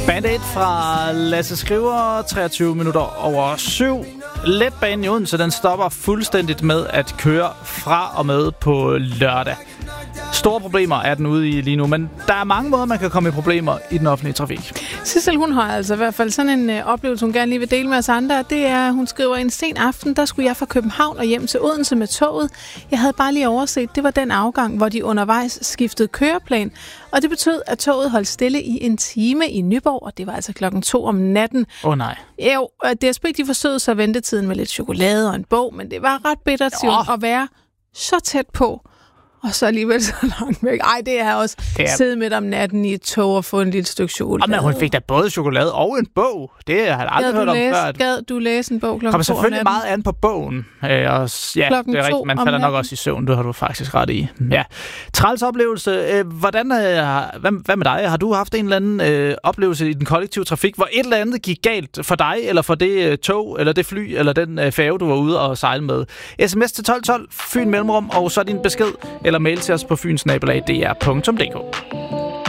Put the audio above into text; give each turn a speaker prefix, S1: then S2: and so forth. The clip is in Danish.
S1: Band 1 fra Lasse Skriver, 23 minutter over 7. Letbanen i Odense, den stopper fuldstændigt med at køre fra og med på lørdag. Store problemer er den ude i lige nu, men der er mange måder, man kan komme i problemer i den offentlige trafik.
S2: Sissel, hun har altså i hvert fald sådan en oplevelse, hun gerne lige vil dele med os andre. Det er, hun skriver, en sen aften, der skulle jeg fra København og hjem til Odense med toget. Jeg havde bare lige overset, det var den afgang, hvor de undervejs skiftede køreplan. Og det betød, at toget holdt stille i en time i Nyborg, og det var altså 2:00 om natten.
S1: Nej.
S2: Jo, DSB, de forsøgte så ventetiden med lidt chokolade og en bog, men det var ret bittert at være så tæt på. Og så alligevel så langt væk. Ej, det er også sidde midt om natten i et tog og få en lille stykke chokolade.
S1: Men hun fik da både chokolade og en bog. Det har jeg aldrig hørt om før.
S2: Gad du læse en bog 2:00
S1: kommer selvfølgelig meget an på bogen. Ja, det er rigtigt. Man falder nok også i søvn. Det har du faktisk ret i. Ja. Træls oplevelse. Hvad med dig? Har du haft en eller anden oplevelse i den kollektive trafik, hvor et eller andet gik galt for dig, eller for det tog, eller det fly, eller den færge, du var ude og sejle med? SMS til 1212, Fyn Mellemrum, og så din besked, eller mail til os på fynsnabelag.dr.dk.